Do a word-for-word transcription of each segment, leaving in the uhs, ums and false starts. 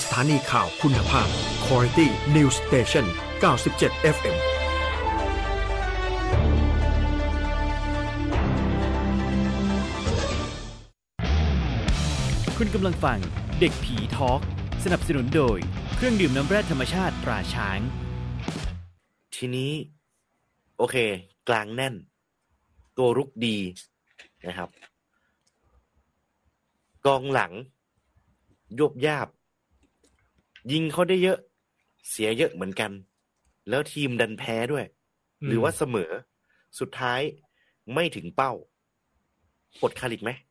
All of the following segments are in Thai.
ถานีข่าวคุณภาพ Quality News Station เก้าสิบเจ็ด เอฟ เอ็มคุณกำลังฟังเด็กผีทอล์กสนับสนุนโดยเครื่องดื่มน้ำแร่ธรรมชาติตราช้างทีนี้โอเคกลางแน่นตัวรุกดีนะครับกองหลังยบยาบยิงเขาได้เยอะเสียเยอะเหมือนกันแล้วทีมดันแพ้ด้วยหรือว่าเสมอสุดท้ายไม่ถึงเป้าปลดคาริกไหม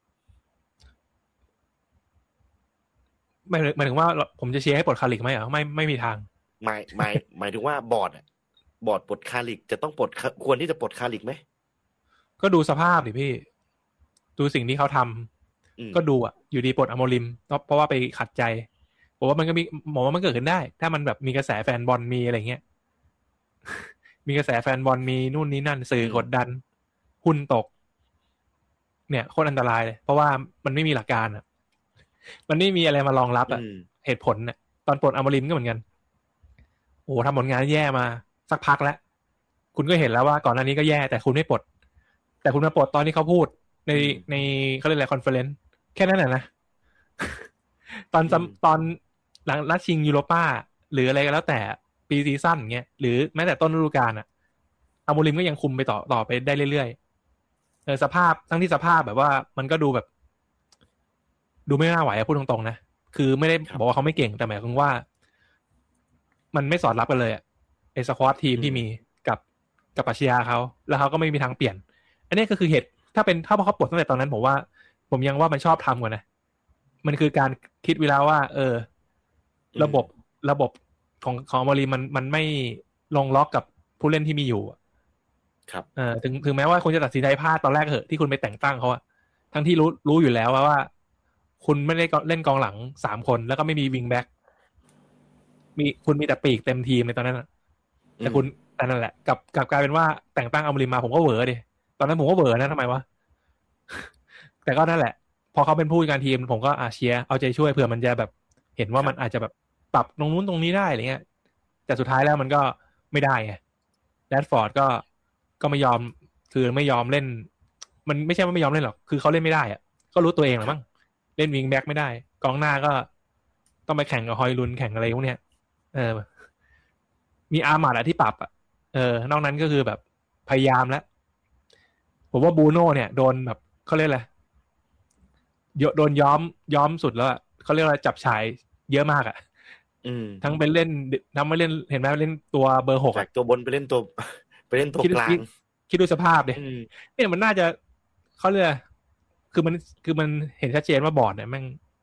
หมายหมายถึงว่าผมจะเชียร์ให้ปลดคาริกไหมอ่ะไม่ไม่มีทางหมายหมายหมายถึงว่าบอร์ดอ่ะบอร์ดปลดคาริกจะต้องปลดควรที่จะปลดคาริกไหมก็ดูสภาพดิพี่ดูสิ่งที่เขาทำก็ดูอ่ะอยู่ดีปลดอโมริมเพราะว่าไปขัดใจผมว่ามันก็มีหมอว่ามันเกิดขึ้นได้ถ้ามันแบบมีกระแสแฟนบอลมีอะไรเงี้ยมีกระแสแฟนบอลมีนู่นนี่นั่นสื่อกดดันหุ้นตกเนี่ยโคตรอันตรายเลยเพราะว่ามันไม่มีหลักการอ่ะมันไม่มีอะไรมารองรับอ่ะเหตุผลเนี่ยตอนปลดอโมริมก็เหมือนกันโอ้ทำผลงานแย่มาสักพักแล้วคุณก็เห็นแล้วว่าก่อนหน้านี้ก็แย่แต่คุณไม่ปลดแต่คุณมาปลดตอนที่เขาพูดในในเขาเรียกอะไรคอนเฟอเรนซ์แค่นั้นแหละนะตอนตอนหลังนัดชิงยูโรป้าหรืออะไรก็แล้วแต่ปีซีซั่นอย่างเงี้ยหรือแม้แต่ต้นฤดูกาลอ่ะอโมริมก็ยังคุมไปต่อต่อไปได้เรื่อยๆเออสภาพทั้งที่สภาพแบบว่ามันก็ดูแบบดูไม่น่าไหวอะพูดตรงๆนะคือไม่ได้บอกว่าเขาไม่เก่งแต่หมายความว่ามันไม่สอดรับกันเลยอะไอ้สควอตทีมที่มีกับกับปรัชญาเขาแล้วเขาก็ไม่มีทางเปลี่ยนอันนี้ก็คือเหตุถ้าเป็นถ้าเขาปลดตั้งแต่ตอนนั้นผมว่าผมยังว่ามันชอบทำกว่านะมันคือการคิดไว้แล้วว่าเออระบบระบบของของอโมริมมันมันไม่ลงล็อกกับผู้เล่นที่มีอยู่ครับเออถึงถึงแม้ว่าคุณจะตัดสินใจพลาดตอนแรกเหอะที่คุณไปแต่งตั้งเขาอะทั้งที่รู้รู้อยู่แล้วว่าคุณไม่ได้เล่นกองหลังสามคนแล้วก็ไม่มีวิงแบ็กมีคุณมีแต่ปีกเต็มทีมในตอนนั้นแต่คุณแต่นั่นแหละกับกับกลายเป็นว่าแต่งตั้งอโมริมมาผมก็เหวอดิตอนนั้นผมก็เหวอนะทำไมวะแต่ก็นั่นแหละพอเขาเป็นผู้จัดการทีมผมก็อาเชียร์เอาใจช่วยเผื่อมันจะแบบเห็นว่ามันอาจจะแบบปรับตรงนู้นตรงนี้ได้อะไรเงี้ยแต่สุดท้ายแล้วมันก็ไม่ได้ไงแรดฟอร์ดก็ก็ไม่ยอมคือไม่ยอมเล่นมันไม่ใช่ว่าไม่ยอมเล่นหรอกคือเขาเล่นไม่ได้อะก็รู้ตัวเองแหละมั้งเล่นวิงแบ็กไม่ได้กองหน้าก็ต้องไปแข่งกับฮอยลุนแข่งอะไรพวกเนี้ยเออมีอาร์มาดอะที่ปรับอะเออนอกนั้นก็คือแบบพยายามแล้วผมว่าบูโน่เนี่ยโดนแบบเขาเรียกอะไรโดนย้อมย้อมสุดแล้วอะเขาเรียกว่าจับฉายเยอะมากอะทั้งไปเล่นทั้งไปเล่นเห็นไหมเล่นตัวเบอร์หกจากตัวบนไปเล่นตัวไปเล่นตัวกลางคิดดูสภาพเนี่ยเนี่ยมันน่าจะเขาเรียกคือมันคือมันเห็นชัดเจนว่าบอร์ดเนี่ยแม่ง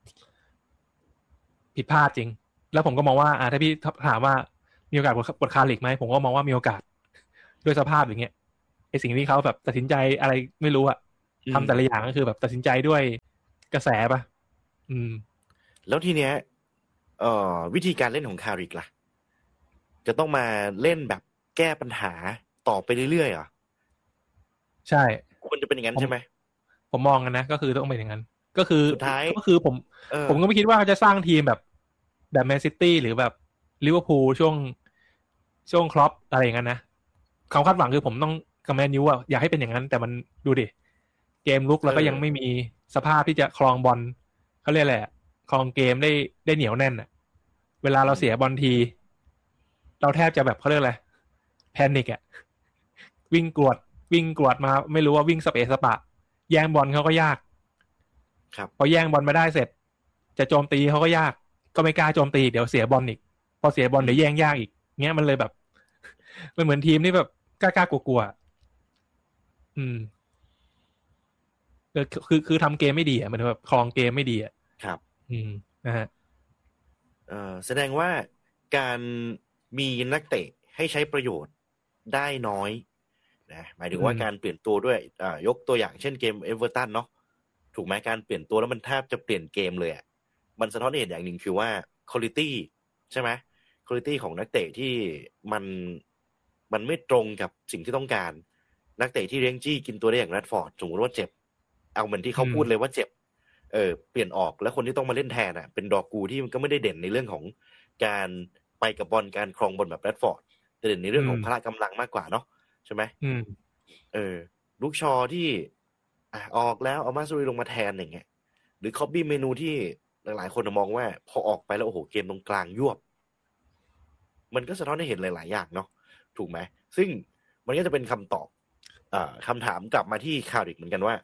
ผิดพลาดจริงแล้วผมก็มองว่าอ่าถ้าพี่ถามว่ามีโอกาสปลดคาริกไหมผมก็มองว่ามีโอกาสด้วยสภาพอย่างเงี้ยไอสิ่งที่เขาแบบตัดสินใจอะไรไม่รู้อะทำแต่ละอย่างก็คือแบบตัดสินใจด้วยกระแสป่ะอืมแล้วทีเนี้ยเอ่อวิธีการเล่นของคาริกล่ะจะต้องมาเล่นแบบแก้ปัญหาต่อไปเรื่อยๆเหรอใช่ควรจะเป็นอย่างนั้นใช่ไหมผมมองกันนะก็คือต้องเป็นอย่างนั้นก็คือสุดท้ายก็คือผมผมก็ไม่คิดว่าเขาจะสร้างทีมแบบแบบแมนซิตี้หรือแบบลิเวอร์พูลช่วงช่วงคล็อปอะไรอย่างนั้นนะความคาดหวังคือผมต้องกับแมนยูอ่ะอยากให้เป็นอย่างนั้นแต่มันดูดิเกมลุกแล้วก็ยังไม่มีสภาพที่จะครองบอลเขาเรียกอะไรครองเกมได้ได้เหนียวแน่นอ่ะเวลาเราเสียบอลทีเราแทบจะแบบเขาเรียกอะไรแพนิคอ่ะวิ่งกรวดวิ่งกรวดมาไม่รู้ว่าวิ่งสเปซสปะแย่งบอลเขาก็ยากครับพอแย่งบอลมาได้เสร็จจะโจมตีเขาก็ยากก็ไม่กล้าโจมตีเดี๋ยวเสียบอลอีกพอเสียบอลเดี๋ยวแย่งยากอีกเงี้ยมันเลยแบบมันเหมือนทีมที่แบบกล้ากลัวๆอืมคือคือทำเกมไม่ดีอ่ะมันแบบครองเกมไม่ดีอ่ะครับอืมนะฮะเอ่อแสดงว่าการมีนักเตะให้ใช้ประโยชน์ได้น้อยนะหมายถึงว่าการเปลี่ยนตัวด้วยอ่ายกตัวอย่างเช่นเกมเอเวอร์ตันเนาะถูกไหมการเปลี่ยนตัวแล้วมันแทบจะเปลี่ยนเกมเลยอ่ะมันสะท้อนให้เห็นอย่างหนึ่งคือว่าควอลิตี้ใช่ไหมควอลิตี้ของนักเตะที่มันมันไม่ตรงกับสิ่งที่ต้องการนักเตะที่เลี้ยงจี้กินตัวได้อย่างแรดฟอร์ดสมมติว่าเจ็บเอาเหมือนที่เขาพูดเลยว่าเจ็บเเออเปลี่ยนออกแล้วคนที่ต้องมาเล่นแทนอ่ะเป็นดอกูที่มันก็ไม่ได้เด่นในเรื่องของการไปกับบอลการครองบอลแบบแรดฟอร์ดแต่เด่นในเรื่องของพละกำลังมากกว่าเนาะใช่ไหมอืมเออลูกชอที่อ่ะออกแล้วเอามาซูริลงมาแทนอย่างเงี้ยหรือคอบบี้เมนูที่หลายๆคนมองว่าพอออกไปแล้วโอ้โหเกมตรงกลางยวบมันก็สะท้อนให้เห็นหลายๆอย่างเนาะถูกไหมซึ่งมันก็จะเป็นคำตอบอ่าคำถามกลับมาที่คาริกเหมือนกันว่า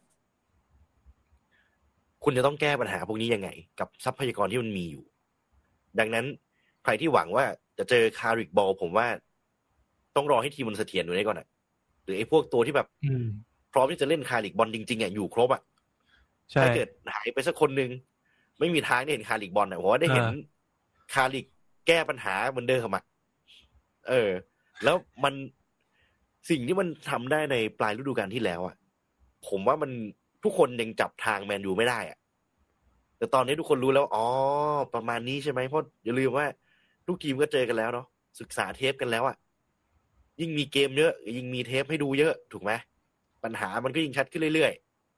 คุณจะต้องแก้ปัญหาพวกนี้ยังไงกับทรัพยากรที่มันมีอยู่ดังนั้นใครที่หวังว่าจะเจอคาริกบอลผมว่าต้องรอให้ทีมมันเสถียรอยู่ได้ก่อนอ่ะหรือไอ้พวกตัวที่แบบพร้อมที่จะเล่นคาริกบอลจริงๆอ่ะอยู่ครบอ่ะถ้าเกิดหายไปสักคนนึงไม่มีทางได้เห็นคาริกบอลอ่ะผมว่าได้เห็นคาริกแก้ปัญหาเหมือนเดิมอ่ะเออแล้วมันสิ่งที่มันทำได้ในปลายฤดูกาลที่แล้วอ่ะผมว่ามันทุกคนยังจับทางแมนยูไม่ได้อ่ะแต่ตอนนี้ทุกคนรู้แล้วอ๋อประมาณนี้ใช่ไหมเพราะอย่าลืมว่าทุกทีมก็เจอกันแล้วเนาะศึกษาเทปกันแล้วอ่ะยิ่งมีเกมเยอะยิ่งมีเทปให้ดูเยอะถูกไหมปัญหามันก็ยิ่งชัดขึ้นเรื่อย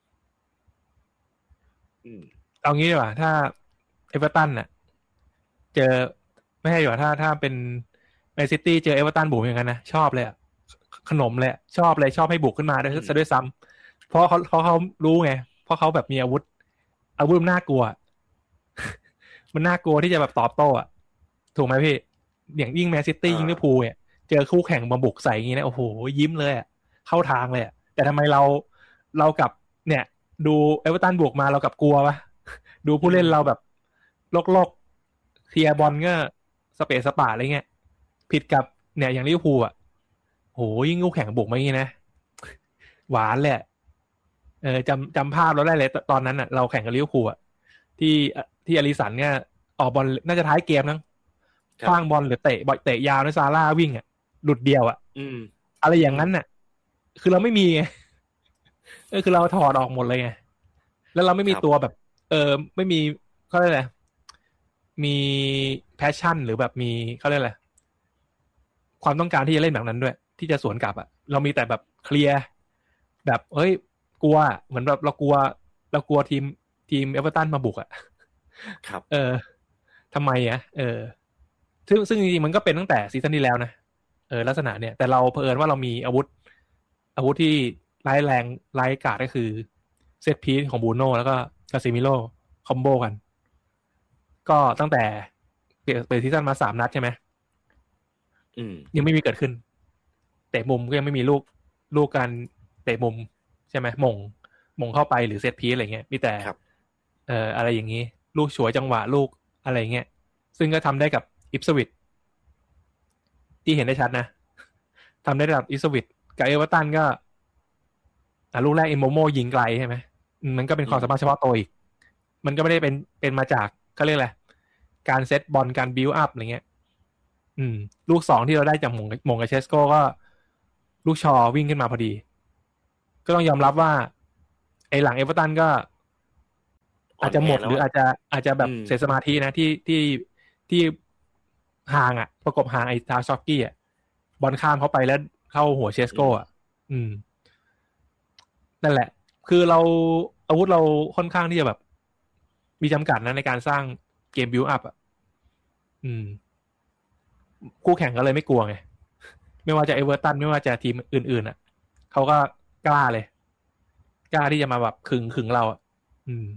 ๆอืมเอางี้ดีกว่าถ้าเอเวอร์ตันน่ะเจอไม่ใช่ดีกว่าถ้าถ้าเป็นแมนซิตี้เจอเอเวอร์ตันบุกอย่างนั้นนะชอบเลยอ่ะขนมเลยชอบเลยชอบให้บุกขึ้นมาด้วยซะด้วยซ้ำเพราะเขาเพราะเขารู้ไงเพราะเขาแบบมีอาวุธอาวุธมันน่ากลัวมันน่ากลัวที่จะแบบตอบโต้อ่ะถูกไหมพี่อย่างยิ่งแมนซิตี้ยิ่งลิเวอร์พูลเนี่ยเจอคู่แข่งมาบุกใส่อย่างงี้นะโอ้โหยิ้มเลยอ่ะเข้าทางเลยอ่ะแต่ทำไมเราเรากับเนี่ยดูเอเวอร์ตันบุกมาเรากับกลัววะดูผู้เล่นเราแบบโลกๆเคลียร์บอลก็สเปซสปาอะไรเงี้ยผิดกับเนี่ยอย่างลิเวอร์พูลอ่ะโหยิ่งคู่แข่งบุกมาอย่างงี้นะหวานเลยเออจำจำภาพเราได้เลยตอนนั้นอ่ะเราแข่งกับลิเวอร์พูลอ่ะที่ที่อลิสันเนี่ยออกบอลน่าจะท้ายเกมนะคว้างบอลหรือเตะบอลเตะยาวนะซาร่าวิ่งอ่ะหลุดเดียวอ่ะอะไรอย่างนั้นน่ะคือเราไม่มีไงเออคือเราถอดออกหมดเลยไงแล้วเราไม่มีตัวแบบเออไม่มีเขาเรียกอะไรมีแพชชั่นหรือแบบมีเขาเรียกอะไรความต้องการที่จะเล่นแบบนั้นด้วยที่จะสวนกลับอ่ะเรามีแต่แบบเคลียร์แบบเฮ้ยกลัวเหมือนแบบเรากลัวเรากลัวทีมทีมเอเวอร์ตันมาบุกอ่ะครับเออทำไมอ่ะเออซึ่งซึ่งจริงๆมันก็เป็นตั้งแต่ซีซั่นที่แล้วนะเออลักษณะเนี่ยแต่เราเผอิญว่าเรามีอาวุธอาวุธที่ร้ายแรงร้ายกาจก็คือเซตพีซของบูโน่แล้วก็คาซิมิโร่คอมโบกันก็ตั้งแต่เปิดซีซั่นมาสามนัดใช่ไหมอืมยังไม่มีเกิดขึ้นเตะมุมก็ยังไม่มีลูกลูกการเตะมุมใช่ไหมมงมงเข้าไปหรือเซตพีซอะไรเงี้ยมีแต่เอ่ออะไรอย่างนี้ลูกฉวยจังหวะลูกอะไรเงี้ยซึ่งก็ทำได้กับอิปสวิตที่เห็นได้ชัดนะทำได้กับอิปสวิตกับเอเวอร์ตันก็อ่ะลูกแรกอินโมโมยิงไกลใช่ไหมมันก็เป็นความสามารถเฉพาะตัวอีกมันก็ไม่ได้เป็นเป็นมาจากเขาเรียกอะไรการเซตบอลการบิลด์อัพอะไรเงี้ยอืมลูกสองที่เราได้จากมงมงกับเชสโก้ก็ลูกชอวิ่งขึ้นมาพอดีก็ต้องยอมรับว่าไอ้หลังเอเวอร์ตันก็อาจจะหมดหรืออาจจะอาจจะแบบเสียสมาธินะที่ที่ที่ห่างอ่ะประกบห่างไอ้ทาช็อกกี้อ่ะบอลข้ามเข้าไปแล้วเข้าหัวเชสโก้อ่ะอืมนั่นแหละคือเราอาวุธเราค่อนข้างที่จะแบบมีจำกัดนะในการสร้างเกมบิลด์อัพอ่ะอืมคู่แข่งก็เลยไม่กลัวไงไม่ว่าจะเอเวอร์ตันไม่ว่าจะทีมอื่นๆอ่ะเขาก็กล้าเลยกล้าที่จะมาแบบขึงขึงเราอ่ะอืม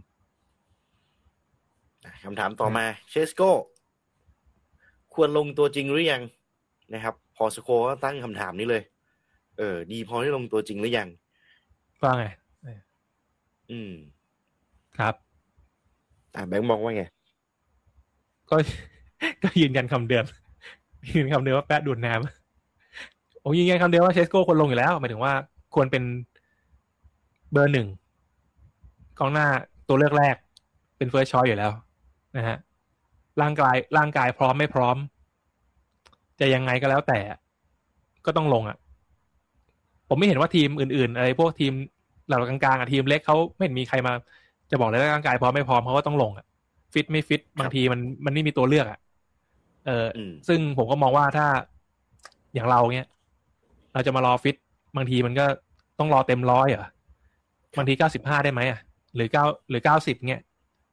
คำถามต่อมาเชสโก้ควรลงตัวจริงหรือยังนะครับพอสโคก็ตั้งคำถามนี้เลยเออดีพอที่ลงตัวจริงหรือยังว่าไงอืมครับอ่าแบงค์มองว่าไงก็ก็ยืนยันคำเดิมยืนยันคำเดิมว่าแปะดูดน้ำโอ้ยืนยันคำเดิมว่าเชสโก้ควรลงอยู่แล้วหมายถึงว่าควรเป็นเบอร์หนึ่งกองหน้าตัวเลือกแรกเป็นเฟิร์สช้อยส์อยู่แล้วนะฮะร่างกายร่างกายพร้อมไม่พร้อมจะยังไงก็แล้วแต่ก็ต้องลงอ่ะผมไม่เห็นว่าทีมอื่นๆอะไรพวกทีมเหล่ากลางๆอ่ะทีมเล็กเขาไม่เห็นมีใครมาจะบอกเลยว่าร่างกายพร้อมไม่พร้อมเขาก็ต้องลงอ่ะฟิตไม่ฟิตบางทีมันมันไม่มีตัวเลือกอ่ะเออซึ่งผมก็มองว่าถ้าอย่างเราเนี้ยเราจะมารอฟิตบางทีมันก็ต้องรอเต็มร้อยเหรอบางทีเก้าสิบห้าได้ไหมอ่ะหรือเก้าหรือเก้าสิบเงี้ย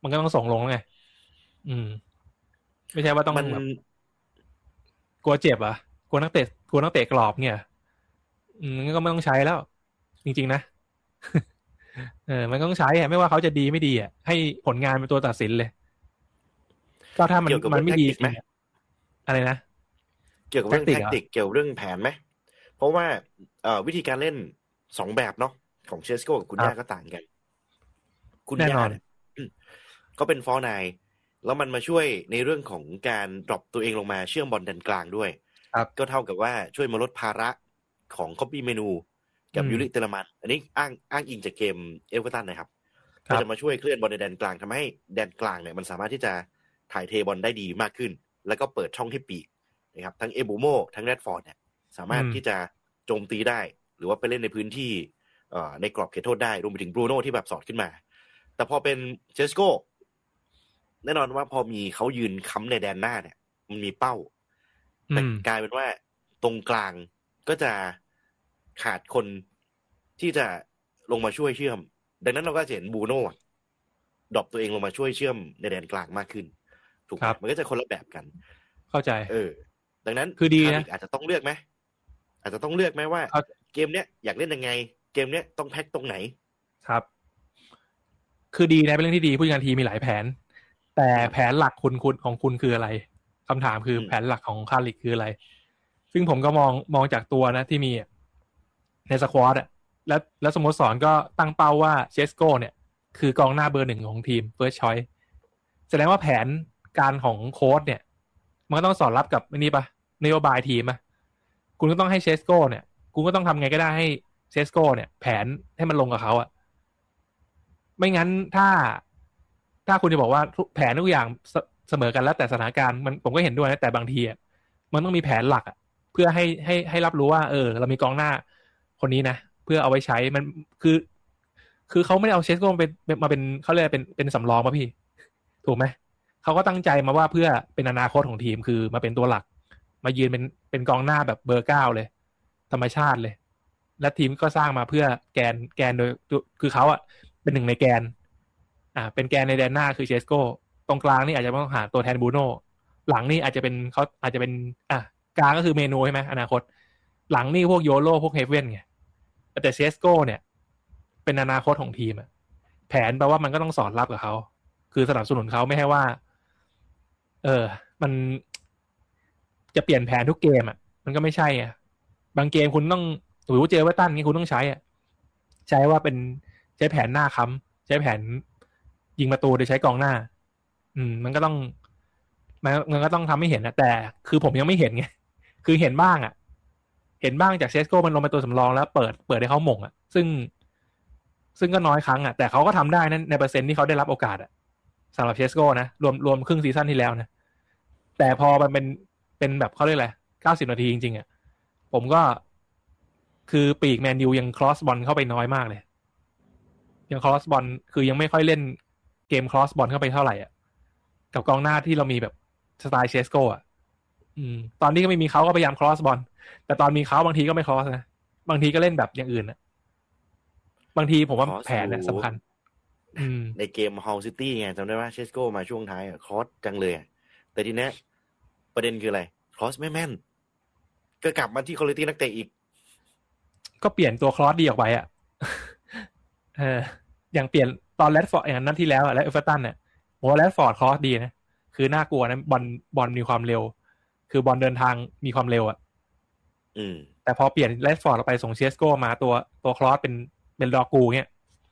มันก็ต้องส่งลงไงอืมไม่ใช่ว่าต้องแบบกลัวเจ็บอ่ะกลัวนักเตะกลัวนักเตะกรอบเนี่ยอืมงั้นก็ไม่ต้องใช้แล้วจริงๆนะเออมันต้องใช้อ่ะไม่ว่าเขาจะดีไม่ดีอ่ะให้ผลงานเป็นตัวตัดสินเลยก็ถ้ามันมันไม่ดีไหมอะไรนะเกี่ยวกับเรื่องแทคติกเกี่ยวเรื่องแผนไหมเพราะว่าเอ่อวิธีการเล่นสองแบบเนาะของเชสโก้กับคุณย่าก็ต่างกันคุณย่าเนี่ยก็เป็นฟอร์ไนแล้วมันมาช่วยในเรื่องของการดรอปตัวเองลงมาเชื่อมบอลดันกลางด้วยก็เท่ากับว่าช่วยมาลดภาระของคอปปี้เมนูกับยูริเตลมันอันนี้อ้างอ้างอิงจากเกมเอเวอร์ตันนะครับก็จะมาช่วยเคลื่อนบอลในแดนกลางทำให้แดนกลางเนี่ยมันสามารถที่จะถ่ายเทบอลได้ดีมากขึ้นแล้วก็เปิดช่องให้ปีกนะครับทั้งเอบูโมทั้งแรดฟอร์ดเนี่ยสามารถที่จะโจมตีได้หรือว่าไปเล่นในพื้นที่ในกรอบเขตโทษได้รวมไปถึงบรูโน่ที่แบบสอดขึ้นมาแต่พอเป็นเชสโก้แน่นอนว่าพอมีเขายืนค้ำในแดนหน้าเนี่ยมันมีเป้าแต่กลายเป็นว่าตรงกลางก็จะขาดคนที่จะลงมาช่วยเชื่อมดังนั้นเราก็จะเห็นบรูโน่ดรอปตัวเองลงมาช่วยเชื่อมในแดนกลางมากขึ้นถูกครับมันก็จะคนละแบบกันเข้าใจเออดังนั้นคือดีนะอาจจะต้องเลือกไหมอาจจะต้องเลือกไหมว่าเกมเนี้ยอยากเล่นยังไงเกมเนี้ยต้องแพ็คตรงไหนครับคือดีนะเป็นเรื่องที่ดีผู้จัดการทีมมีหลายแผนแต่แผนหลักคุณคุณของคุณคืออะไรคำถามคือแผนหลักของคาริกคืออะไรซึ่งผมก็มองมองจากตัวนะที่มีในสควอตอ่ะแล้วแล้วสโมสรก็ตั้งเป้าว่าเชสโก้เนี่ยคือกองหน้าเบอร์หนึ่งของทีม First Choice แสดงว่าแผนการของโค้ชเนี่ยมันก็ต้องสอดรับกับนี่ปะนโยบายทีมอ่ะคุณก็ต้องให้เชสโก้เนี่ยคุณก็ต้องทำไงก็ได้ให้เชสโก้เนี่ยแผนให้มันลงกับเขาอ่ะไม่งั้นถ้าถ้าคุณจะบอกว่าแผนทุกอย่างเสมอกันแล้วแต่สถานการณ์มันผมก็เห็นด้วยนะแต่บางทีอ่ะมันต้องมีแผนหลักอ่ะเพื่อให้ให้ให้รับรู้ว่าเออเรามีกองหน้าคนนี้นะเพื่อเอาไว้ใช้มันคือคือเขาไม่ได้เอาเชสโก้มาเป็นมาเป็นเขาเรียกเป็นเป็นสำรองป่ะพี่ถูกไหมเขาก็ตั้งใจมาว่าเพื่อเป็นอนาคตของทีมคือมาเป็นตัวหลักมายืนเป็นเป็นกองหน้าแบบเบอร์เก้าเลยธรรมชาติเลยและทีมก็สร้างมาเพื่อแกนแกนโดยคือเขาอ่ะเป็นหนึ่งในแกนอ่าเป็นแกนในแดนหน้าคือเชสโก้ตรงกลางนี่อาจจะต้องหาตัวแทนบรูโน่หลังนี่อาจจะเป็นเขาอาจจะเป็นอ่ะกลางก็คือเมนูใช่ไหมอนาคตหลังนี่พวกโยโร่พวกเฮเว่นไงแต่เชสโก้เนี่ยเป็นอนาคตของทีมอ่ะแผนแปลว่ามันก็ต้องสอดรับกับเขาคือสนับสนุนเขาไม่ให้ว่าเออมันจะเปลี่ยนแผนทุกเกมอ่ะมันก็ไม่ใช่อ่ะบางเกมคุณต้องหรือว่าเจอเวตันนี้คุณต้องใช้อ่ะใช้ว่าเป็นใช้แผนหน้าค้ำใช้แผนยิงประตูโดยใช้กองหน้าอืมมันก็ต้องมันก็ต้องทำให้เห็นนะแต่คือผมยังไม่เห็นไงคือเห็นบ้างอ่ะเห็นบ้างจากเชสโก้มันลงเป็นตัวสำรองแล้วเปิดเปิดให้เขาหม่งอ่ะซึ่งซึ่งก็น้อยครั้งอ่ะแต่เขาก็ทำได้นั่นในเปอร์เซ็นต์ที่เขาได้รับโอกาสอ่ะสำหรับเชสโก้นะรวมรวมครึ่งซีซั่นที่แล้วนะแต่พอมันเป็นเป็นแบบเขาเรียกอะไรเก้าสิบนาทีจริงๆอ่ะผมก็คือปีกแมนยูยังครอสบอลเข้าไปน้อยมากเลยยังครอสบอลคือยังไม่ค่อยเล่นเกมครอสบอลเข้าไปเท่าไหร่อ่ะกับกองหน้าที่เรามีแบบสไตล์เชสโก้อ่ะอืมตอนนี้ก็ไม่มีเขาก็พยายามครอสบอลแต่ตอนมีเขาบางทีก็ไม่ครอสนะบางทีก็เล่นแบบอย่างอื่นนะบางทีผมว่าแผนเนี่ยสำคัญในเกมฮอลซิตี้ไงจำได้ว่าเชสโก้มาช่วงท้ายอ่ะครอสจังเลยแต่ทีนี้ประเด็นคืออะไรครอสไม่แม่นก็กลับมาที่คุณภาพนักเตะอีกก็เปลี่ยนตัวครอสดีออกไปอ่ะเอออย่างเปลี่ยนตอนแรดฟอร์ดอย่างนั้นที่แล้วอ่ะและเอเวอร์ตันเนี่ยโอ้แรดฟอร์ดครอสดีนะคือน่ากลัวนะบอลบอลมีความเร็วคือบอลเดินทางมีความเร็วอ่ะอืมแต่พอเปลี่ยนแรดฟอร์ดไปส่งเชสโก้มาตัวตัวครอสเป็นเป็นดอกูเงี้ย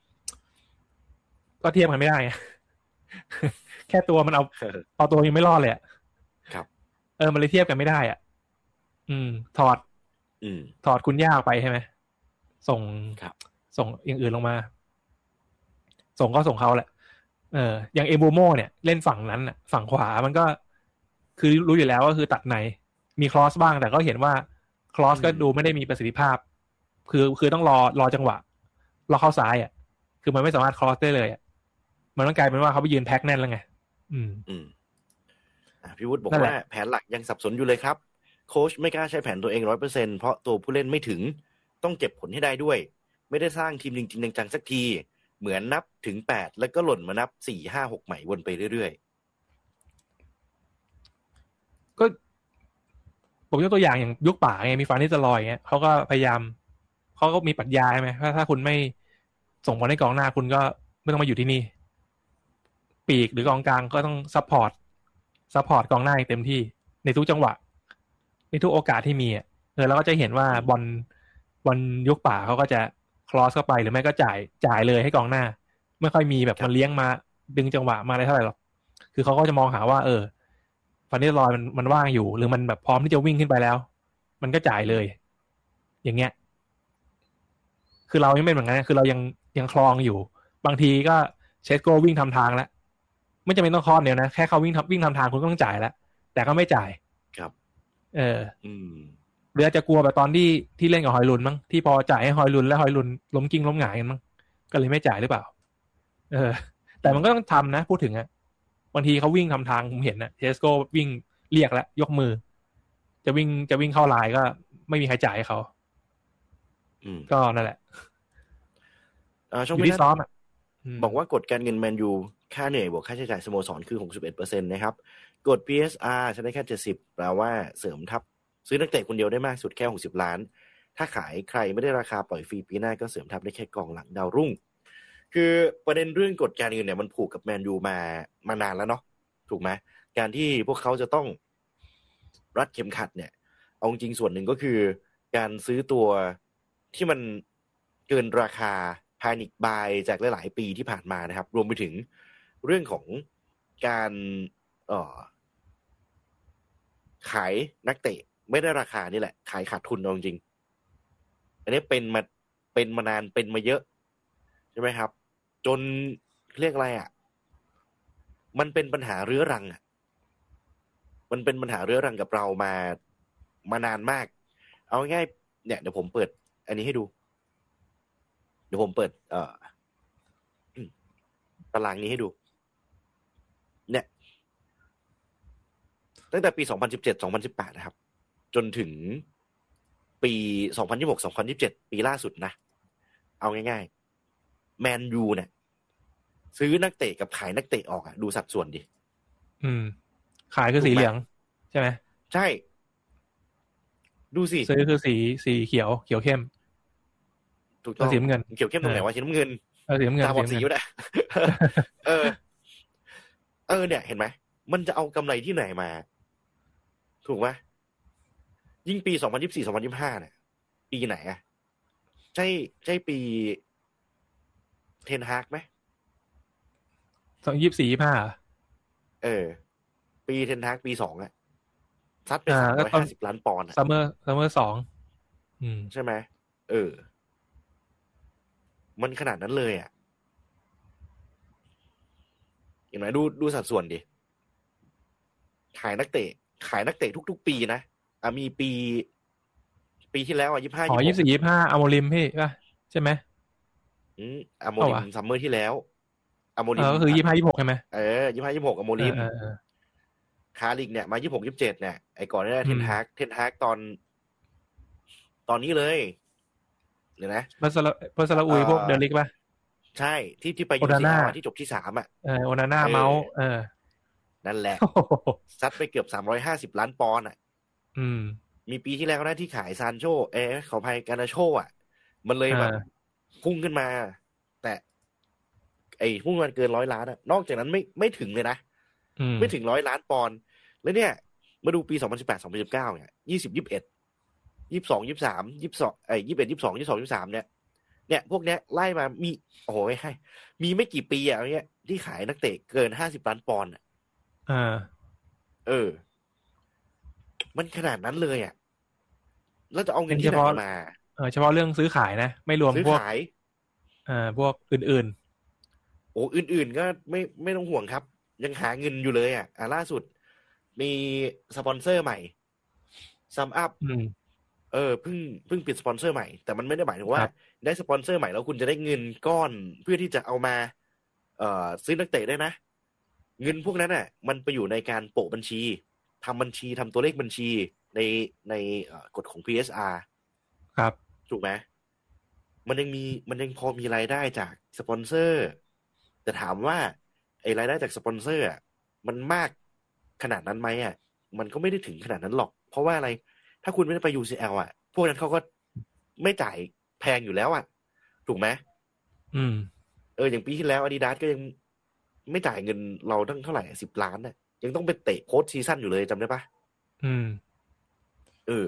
ก็เทียบกันไม่ได้ แค่ตัวมันเอาเอาตัวยังไม่รอดเลยอ่ะครับเออมันเลยเทียบกันไม่ได้อ่ะอืมถอดอืมถอดคุณย่าออกไปใช่ไหมส่งครับส่งอย่างอื่นลงมาส่งก็ส่งเขาแหละเอออย่างเอโบโมเนี่ยเล่นฝั่งนั้นน่ะฝั่งขวามันก็คือรู้อยู่แล้วก็คือตัดในมีครอสบ้างแต่ก็เห็นว่าครอสก็ดูไม่ได้มีประสิทธิภาพคือคือต้องรอรอจังหวะรอเข้าซ้ายอ่ะคือมันไม่สามารถครอสได้เลยอ่ะมันต้องกลายเป็นว่าเขาไปยืนแพ็คแน่นแล้วไงอืมอืมอ่าพี่วุฒิบอกว่าแผนหลักยังสับสนอยู่เลยครับโค้ชไม่กล้าใช้แผนตัวเอง ร้อยเปอร์เซ็นต์ เพราะตัวผู้เล่นไม่ถึงต้องเก็บผลให้ได้ด้วยไม่ได้สร้างทีมจริงๆจังๆสักทีเหมือนนับถึงแปดแล้วก็หล่นมานับสี่ ห้า หกใหม่วนไปเรื่อยๆก็ผมยกตัวอย่างอย่างยุคป่าไงมีฟานนิสเตอร์ลอยเงี้ยเขาก็พยายามเขาก็มีปรัชญาใช่ไหมถ้าถ้าคุณไม่ส่งบอลให้กองหน้าคุณก็ไม่ต้องมาอยู่ที่นี่ปีกหรือกองกลางก็ต้องซัพพอร์ตซัพพอร์ตกองหน้าเต็มที่ในทุกจังหวะในทุกโอกาสที่มีอ่ะเออเราก็จะเห็นว่าบอลบอลยุคป่าเขาก็จะคลอสเข้าไปหรือไม่ก็จ่ายจ่ายเลยให้กองหน้าไม่ค่อยมีแบบมันเลี้ยงมาดึงจังหวะมาอะไรเท่าไหร่หรอกคือเขาก็จะมองหาว่าเออฟานนิสเตอร์ลอยมันมันว่างอยู่หรือมันแบบพร้อมที่จะวิ่งขึ้นไปแล้วมันก็จ่ายเลยอย่างเงี้ยคือเรายังไม่เหมือนกันคือเรายังยังคลองอยู่บางทีก็เชสโก้วิ่งทำทางแล้วไม่จำเป็นต้องคลอดเดียวนะแค่เขาวิ่งทำวิ่งทำทางคุณก็ต้องจ่ายแล้วแต่ก็ไม่จ่ายครับเอออืมหรืออาจจะกลัวแบบตอนที่ที่เล่นกับฮอยลุนมั้งที่พอจ่ายให้ฮอยลุนแล้วฮอยลุนล้มกิ้งล้มหงายกันมั้งก็เลยไม่จ่ายหรือเปล่าเออแต่มันก็ต้องทำนะพูดถึงอ่ะบางทีเขาวิ่งทำทางผมเห็นนะเชสโก้วิ่งเรียกแล้วยกมือจะวิ่งจะวิ่งเข้าลายก็ไม่มีใครจ่ายให้เขาก็นั่นแหละอยู่ที่ซ้อมอ่ะบอกว่ากฎการเงินแมนยูค่าเหนื่อยบวกค่าใช้จ่ายสโมสรคือ หกสิบเอ็ดเปอร์เซ็นต์ นะครับกฎ พี เอส อาร์ ใช้ได้แค่เจ็ดสิบแปลว่าเสริมทัพซื้อนักเตะคนเดียวได้มากสุดแค่หกสิบล้านถ้าขายใครไม่ได้ราคาปล่อยฟรีปีหน้าก็เสริมทัพได้แค่กองหลังดาวรุ่งคือประเด็นเรื่องกฎการเงินเนี่ยมันผูกกับแมนยูมามานานแล้วเนาะถูกไหมการที่พวกเขาจะต้องรัดเข็มขัดเนี่ยเอาจริงส่วนหนึ่งก็คือการซื้อตัวที่มันเกินราคาพานิคบายจากหลายๆปีที่ผ่านมานะครับรวมไปถึงเรื่องของการเอ่อขายนักเตะไม่ได้ราคานี่แหละขายขาดทุนเอาจริงอันนี้เป็นมาเป็นมานานเป็นมาเยอะใช่ไหมครับจนเรียกอะไรอ่ะมันเป็นปัญหาเรื้อรังอ่ะมันเป็นปัญหาเรื้อรังกับเรามามานานมากเอาง่ายเนี่ยเดี๋ยวผมเปิดอันนี้ให้ดูเดี๋ยวผมเปิดเอ่อตารางนี้ให้ดูเนี่ยตั้งแต่ปีสองพันสิบเจ็ด สองพันสิบแปดนะครับจนถึงปีสองพันยี่สิบหก สองพันยี่สิบเจ็ดปีล่าสุดนะเอาง่ายๆแมนยูเนี่ยซื้อนักเตะกับขายนักเตะออกอ่ะดูสัดส่วนดิอืมขายคือสีเหลืองใช่ไหมใช่ดูสิซื้อคือสีสีเขียวเขียวเข้มถูกต้องสีน้ำเงินเขียวเข้มตรงไหนวะสีน้ำเงินเออสีน้ำเงินตาบอดสีอยู่แหละเออเออเนี่ยเห็นไหมมันจะเอากำไรที่ไหนมาถูกไหมยิ่งปีสองพันยี่สิบสี่ สองพันยี่สิบห้าเนี่ยปีไหนอ่ะใช่ใช่ปีเทนฮากไหมสองยี่สิบสี่ ยี่สิบห้าเออปีเทนฮากปีสองอ่ะซัดไปสามร้อยห้าสิบล้านปอนด์อ่ะซัมเมอร์ซัมเมอร์สองอืมใช่ไหมเออมันขนาดนั้นเลยอ่ะเห็นไหมดูดูสัดส่วนดิขายนักเตะขายนักเตะทุกๆปีนะอ่ะมีปีปีที่แล้วอ่ะยี่สิบห้าอ๋อยี่สิบสี่ ยี่สิบห้าอโมริมพี่ป่ะใช่ไหมอืมอโมริมซัมเมอร์ที่แล้วอโมริมก็คือยี่สิบห้า ยี่สิบหกใช่ไหมเออยี่สิบห้า ยี่สิบหกอโมริมคาริกเนี่ยมายี่สิบหก ยี่สิบเจ็ดเนี่ยไอ้ก่อนเนี่ยเทนฮากเทนฮากตอนตอนนี้เลยเดี๋ยวนะพัสลาพัสลาอุยพวกเดลิกป่ะใช่ที่ที่ไปยูซีอาร์ที่จบที่สามอ่ะเออโอนาน่าเมาส์เออนั่นแหละซัดไปเกือบสามร้อยห้าสิบล้านปอนด์อ่ะอืมมีปีที่แล้วนะที่ขายซานโชเอ๊ะขออภัยกานาโชอ่ะมันเลยแบบพุ่งขึ้นมาแต่ไอ้พุ่งมันเกินร้อยล้านอ่ะนอกจากนั้นไม่ไม่ถึงเลยนะไม่ถึงร้อยล้านปอนด์แล้วเนี่ยมาดูปีสองพันสิบแปด สองพันสิบเก้าเนี่ยยี่สิบ ยี่สิบเอ็ด ยี่สิบสอง ยี่สิบสาม ยี่สิบสองไอ้ยี่สิบเอ็ด ยี่สิบสอง ยี่สิบสอง ยี่สิบสามเนี่ยเนี่ยพวกเนี้ยไล่มามีโอ้โหไม่ให้มีไม่กี่ปีอ่ะเนี้ยที่ขายนักเตะเกินห้าสิบล้านปอนด์อ่ะอ่าเออมันขนาดนั้นเลยอ่ะแล้วจะเอาเงินที่ไหนมาเออเฉพาะเรื่องซื้อขายนะไม่รวมพวกอ่าพวกอื่นๆโอ้อื่นๆก็ไม่ไม่ต้องห่วงครับยังหาเงินอยู่เลยอ่ะอ่าล่าสุดมีสปอนเซอร์ใหม่ซัมอัพเออเพิ่งเพิ่งปิดสปอนเซอร์ใหม่แต่มันไม่ได้หมายถึงว่าได้สปอนเซอร์ใหม่แล้วคุณจะได้เงินก้อนเพื่อที่จะเอามาเอ่อซื้อนักเตะได้นะเงินพวกนั้นน่ะมันไปอยู่ในการโปะบัญชีทำบัญชีทำตัวเลขบัญชีในในกฎของ พี เอส อาร์ครับถูกไหมมันยังมีมันยังพอมีรายได้จากสปอนเซอร์แต่ถามว่าไอ้รายได้จากสปอนเซอร์อ่ะมันมากขนาดนั้นไหมอ่ะมันก็ไม่ได้ถึงขนาดนั้นหรอกเพราะว่าอะไรถ้าคุณไม่ได้ไป ยู ซี แอล อ่ะพวกนั้นเขาก็ไม่จ่ายแพงอยู่แล้วอ่ะถูกไหมอืมเอออย่างปีที่แล้ว Adidas ก็ยังไม่จ่ายเงินเราตั้งเท่าไหร่สิบล้านน่ะยังต้องไปเตะโค้ชซีซั่นอยู่เลยจำได้ปะอืมเออ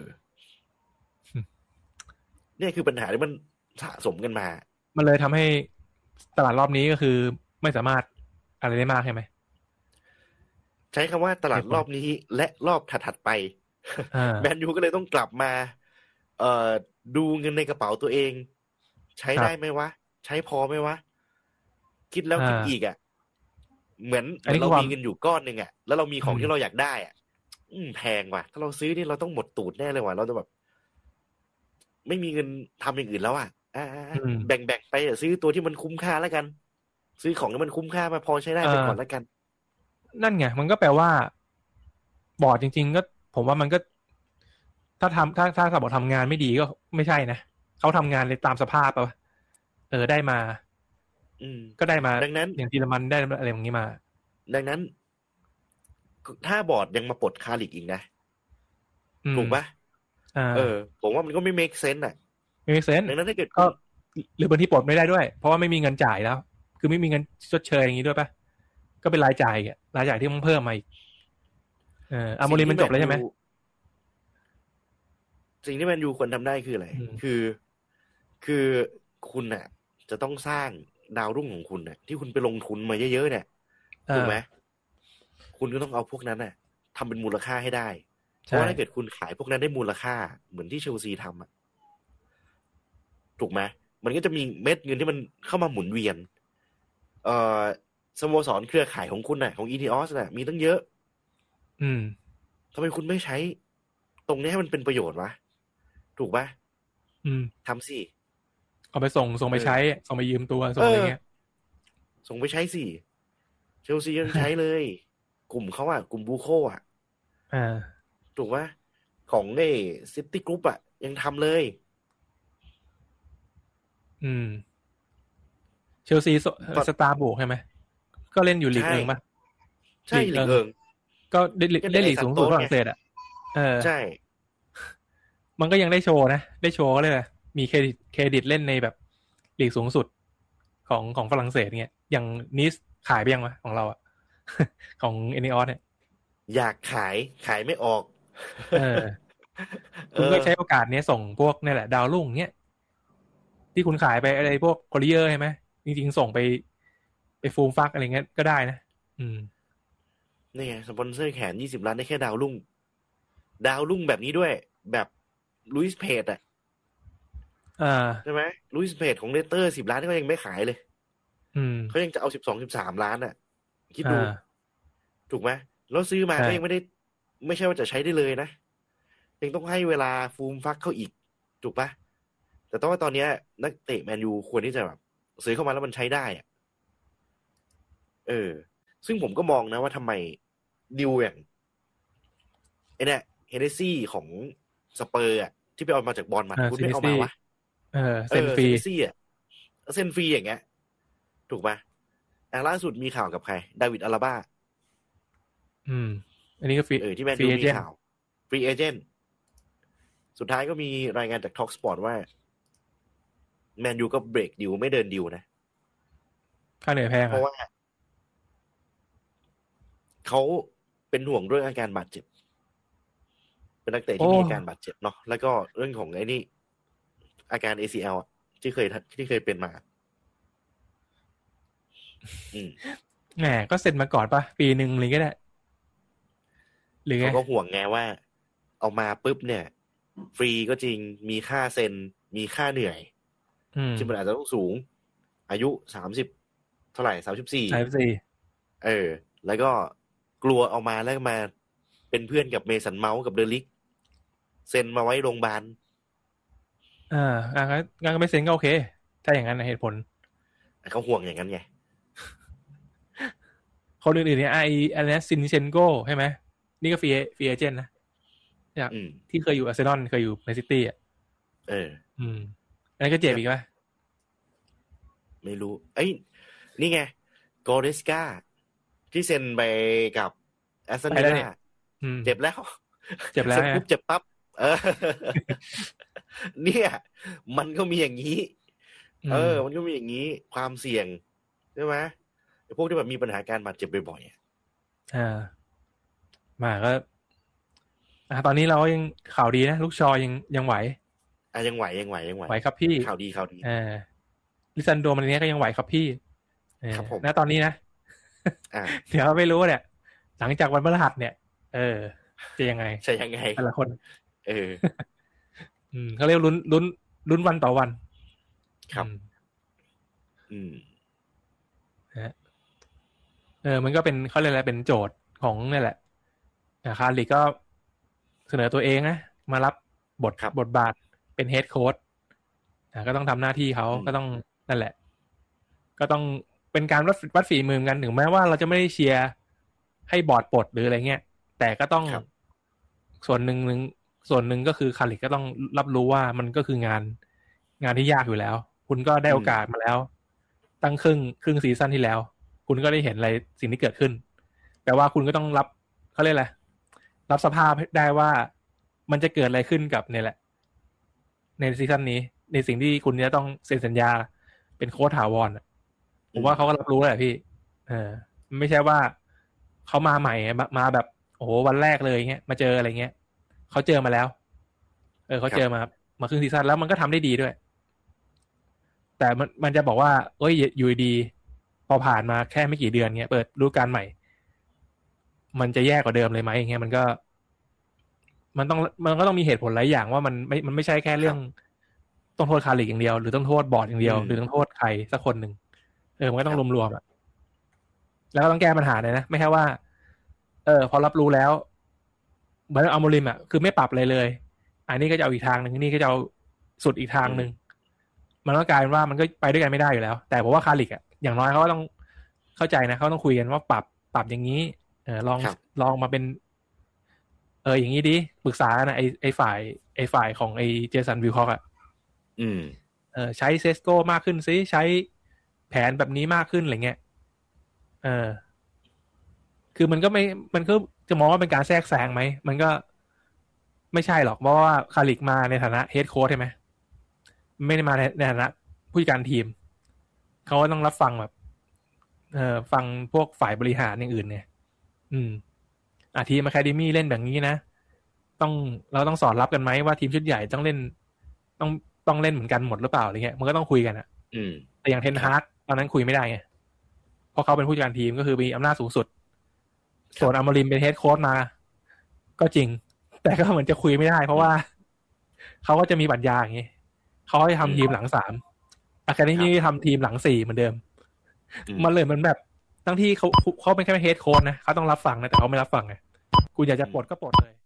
เนี่ยคือปัญหาที่มันสะสมกันมามันเลยทำให้ตลาดรอบนี้ก็คือไม่สามารถอะไรได้มากใช่ไหมใช้คำว่าตลาดรอบนี้และรอบถัดๆไปแมนยูก็เลยต้องกลับมาเอ่อดูเงินในกระเป๋าตัวเองใช้ได้ไหมวะใช้พอไหมวะคิดแล้วคิดอีกอ่ะเหมือนเรามีเงินอยู่ก้อนหนึ่งอ่ะแล้วเรามีของที่เราอยากได้อ่ะอืมแพงว่ะถ้าเราซื้อนี่เราต้องหมดตูดแน่เลยว่ะเราจะแบบไม่มีเงินทำอย่างอื่นแล้วอ่ะอ่าแบ่งๆไปซื้อตัวที่มันคุ้มค่าแล้วกันซื้อของที่มันคุ้มค่ามาพอใช้ได้ไปก่อนแล้วกันนั่นไงมันก็แปลว่าบอร์ดจริงๆก็ผมว่ามันก็ถ้าทำถ้าถ้าถ้าบอกทำงานไม่ดีก็ไม่ใช่นะเขาทำงานในตามสภาพป่ะเออได้มาอืมก็ได้มาดังนั้นอย่างทีละมันได้อะไรอย่างนี้มาดังนั้นถ้าบอร์ดยังมาปลดคาลิกอีกนะถูกปะเออผมว่ามันก็ไม่ make sense อ่ะไม่ make sense ดังนั้นถ้าเกิดก็หรือบางทีปลดไม่ได้ด้วยเพราะว่าไม่มีเงินจ่ายแล้วคือไม่มีเงินชดเชยอย่างนี้ด้วยปะก็เป็นรายจ่ายอ่ะรายจ่ายที่ต้องเพิ่มมาอีกเอออาโมริมันจบแล้วใช่ไหมสิ่งที่แมนยูควรทำได้คืออะไรคือคือคุณน่ะจะต้องสร้างดาวรุ่งของคุณน่ะที่คุณไปลงทุนมาเยอะๆเนี่ยถูกไหมคุณก็ต้องเอาพวกนั้นน่ะทำเป็นมูลค่าให้ได้เพราะว่าถ้าเกิดคุณขายพวกนั้นได้มูลค่าเหมือนที่เชลซีทำอ่ะถูกไหมมันก็จะมีเม็ดเงินที่มันเข้ามาหมุนเวียนเอ่อสโมสรเครือข่ายของคุณน่ะของ อี ที โอ เอส น่ะมีตั้งเยอะอืมทำไมคุณไม่ใช้ตรงนี้ให้มันเป็นประโยชน์วะถูกปะอืมทำสิเอาไปส่งส่งไปใช้ส่งไปยืมตัวส่งอะไรเงี้ยส่งไปใช้สิเชลซียังใช้เลยกลุ่มเขาอ่ะกลุ่มบูโคอ่ะอ่าถูกปะของไอ้ซิตี้กรุ๊ปอ่ะยังทำเลยอืมเชลซีสตาร์บุกใช่ไหมก็เล่นอยู่ลีกเอิงป่ะใช่ลีกเอิงก็ได้ได้ลีกสูงสุดฝรั่งเศสอ่ะเออใช่มันก็ยังได้โชว์นะได้โชว์ก็เลยมีเครดิตเครดิตเล่นในแบบลีกสูงสุดของของฝรั่งเศสเนี่ยอย่างนิสขายไปยังวะของเราอ่ะของเอนิออสเนี่ยอยากขายขายไม่ออกเออคุณก็ใช้โอกาสนี้ส่งพวกนี่แหละดาวรุ่งเนี้ยที่คุณขายไปอะไรพวกคอริเออร์ใช่ไหมจริงๆส่งไปไปฟูมฟักอะไรเงี้ยก็ได้นะอืมนี่ไงสปอนเซอร์แขนยี่สิบล้านได้แค่ดาวรุ่งดาวรุ่งแบบนี้ด้วยแบบลุยส์เพจอ่ะอ่าใช่ไหมลุยส์เพจของเลสเตอร์สิบล้านที่เขายังไม่ขายเลยอืมเขายังจะเอาสิบสองสิบสามล้านอ่ะคิดดูถูกไหมแล้วซื้อมาก็ยังไม่ได้ไม่ใช่ว่าจะใช้ได้เลยนะยังต้องให้เวลาฟูมฟักเข้าอีกถูกปะแต่ต้องว่าตอนนี้นักเตะแมนยูควรที่จะแบบซื้อเข้ามาแล้วมันใช้ได้อ่ะเออซึ่งผมก็มองนะว่าทำไมดิวอย่างไอ้เนี่ยเฮเนซี่ของสเปอร์อ่ะที่ไปเอามาจากบอลมาคุณไม่เอามาวะเออเซ็นฟรีซี่อ่ะเซ็นฟรีอย่างเงี้ยถูกป่ะอ่ะล่าสุดมีข่าวกับใครดาวิดอาราบ้าอืมอันนี้ก็ฟรีเออที่แมนยูมีข่าวฟรีเอเจนต์สุดท้ายก็มีรายงานจาก Talk Sport ว่าแมนยูก็เบรกดิวไม่เดินดิวนะค่าเหนื่อยแพงเพราะว่าเขาเป็นห่วงเรื่องอาการบาดเจ็บเป็นนักเตะที่มีอาการบาดเจ็บเนาะแล้วก็เรื่องของไอ้นี่อาการ เอ ซี แอล ที่เคยที่เคยเป็นมาอืมแหมก็เซ็นมาก่อนป่ะปีนึงเลยก็ได้หรือไงเขาก็ห่วงไงว่าเอามาปุ๊บเนี่ยฟรีก็จริงมีค่าเซ็นมีค่าเหนื่อยที่มันอาจจะต้องสูงอายุสามสิบเท่าไหร่สามสิบสี่สามสิบสี่เออแล้วก็กลัวเอามาแล้วมาเป็นเพื่อนกับเมสันเมาส์กับเดลิกเซ็นมาไว้โรงพยาบาลอ่าอ่างั้นก็ไม่เซ็นก็โอเคถ้าอย่างนั้นเหตุผลเขาห่วงอย่างนั้นไงคนอื่นๆเนี่ยไออะไรนะซินเชนโกใช่ไหมนี่ก็ฟรีฟรีเอเจนต์นะที่เคยอยู่อาร์เซนอลเคยอยู่แมนซิตี้อ่ะเอออืมอันนั้นก็เจ็บอีกไหมไม่รู้เอ้ยนี่ไงโกเรสกาที่เซ็นไปกับแอสตันวิลล่าเจ็บแล้วเจ็บแล้วปุ๊บเจ็บปั๊บเออเนี่ยมันก็มีอย่างนี้เออมันก็มีอย่างนี้ความเสี่ยงใช่ไหมพวกที่แบบมีปัญหาการบาดเจ็บบ่อยๆอ่ามาก็อ่าตอนนี้เรายังข่าวดีนะลูกชอยังยังไหวอ่ะยังไหวยังไหวยังไหวไหวครับพี่ข่าวดีข่าวดีอ่าลิซันโดมันเนี้ยก็ยังไหวครับพี่ครับผมณตอนนี้นะอ่าเดี๋ยวไม่รู้เนี่ยหลังจากวันพฤหัสเนี่ยเออจะยังไงใช่ยังไงแต่ละคนเอออืมเขาเรียกลุ้นลุ้นลุ้นวันต่อวันครับอืมฮะเออมันก็เป็นเขาเรียกอะไรเป็นโจทย์ของนี่แหละคาริก็เสนอตัวเองนะมารับบทบทบาทเป็นเฮดโค้ชอ่าก็ต้องทำหน้าที่เขาก็ต้องนั่นแหละก็ต้องเป็นการวัดวัดฝีมือกันถึงแม้ว่าเราจะไม่ได้เชียร์ให้บอร์ดปลดหรืออะไรเงี้ยแต่ก็ต้องส่วนหนึ่งนึงส่วนหนึ่งก็คือคาริก็ต้องรับรู้ว่ามันก็คืองานงานที่ยากอยู่แล้วคุณก็ได้โอกาสมาแล้วตั้งครึ่งครึ่งซีซั่นที่แล้วคุณก็ได้เห็นอะไรสิ่งที่เกิดขึ้นแปลว่าคุณก็ต้องรับเขาเรียกอะไรรับสภาพได้ว่ามันจะเกิดอะไรขึ้นกับเนี่ยแหละในซีซั่นนี้ในสิ่งที่คุณจะต้องเซ็นสัญญาเป็นโค้ชถาวรผมว่าเขาก็รับรู้แหละพี่เออไม่ใช่ว่าเขามาใหม่มาแบบโอ้โหวันแรกเลยเงี้ยมาเจออะไรเงี้ยเขาเจอมาแล้วเออเขาเจอมามาครึ่งซีซั่นแล้วมันก็ทำได้ดีด้วยแต่มันมันจะบอกว่าเอ้ยอยู่ดีพอผ่านมาแค่ไม่กี่เดือนเงี้ยเปิดฤดูกาลใหม่มันจะแย่กว่าเดิมเลยไหมอย่างเงี้ยมันก็มันต้องมันก็ต้องมีเหตุผลหลายอย่างว่ามันไม่มันไม่ใช่แค่เรื่องต้องโทษคาริกอย่างเดียวหรือต้องโทษบอร์ดอย่างเดียวหรือต้องโทษใครสักคนหนึ่งเออมันก็ต้องรวมๆอ่ะแล้วก็ต้องแก้ปัญหาเลยนะไม่ใช่ว่าเออพอรับรู้แล้วเหมือนอัลโมริมอ่ะคือไม่ปรับอะไรเลยอันนี้ก็จะเอาอีกทางนึงนี่ก็จะเอาสุดอีกทางนึงมันก็กลายเป็นว่ามันก็ไปด้วยกันไม่ได้อยู่แล้วแต่ผมว่าคาริกอ่ะอย่างน้อยเขาก็ต้องเข้าใจนะเขาต้องคุยกันว่าปรับปรับอย่างนี้เออลองลองมาเป็นเอออย่างนี้ดิปรึกษานะไอไอฝ่ายไอฝ่ายของไอเจสันวิลคอกอ่ะอืมเออใช้เซสโก้มากขึ้นซิใช้แผนแบบนี้มากขึ้นอะไรเงี้ยเออคือมันก็ไม่มันก็จะมองว่าเป็นการแทรกแซงไหมมันก็ไม่ใช่หรอกเพราะว่าคาริกมาในฐานะเฮดโค้ชใช่ไหมไม่ได้มาในฐานะผู้จัดการทีมเขาก็ต้องรับฟังแบบเอ่อฟังพวกฝ่ายบริหารอย่างอื่นเนี่ยอืมอ่ะทีมอะคาเดมี่เล่นแบบนี้นะต้องเราต้องสอนรับกันไหมว่าทีมชุดใหญ่ต้องเล่นต้องต้องเล่นเหมือนกันหมดหรือเปล่าอะไรเงี้ยมันก็ต้องคุยกันอ่ะอืมแต่อย่างเทนฮากตอนนั้นคุยไม่ได้ไงเพราะเขาเป็นผู้จัดการทีมก็คือมีอำนาจสูงสุดส่วนอัลโมริมเป็นเฮดโค้ชมาก็จริงแต่ก็เหมือนจะคุยไม่ได้เพราะว่าเขาก็จะมีบัญญัติอย่างงี้เขาจะทำทีมหลังสามอะคาเดมี่ทำทีมหลังสี่เหมือนเดิมมันเลยมันแบบทั้งที่เขาเขาเป็นแค่เฮดโค้ชนะเขาต้องรับฟังนะแต่เขาไม่รับฟังไงกูอยากจะปลดก็ปลดเลย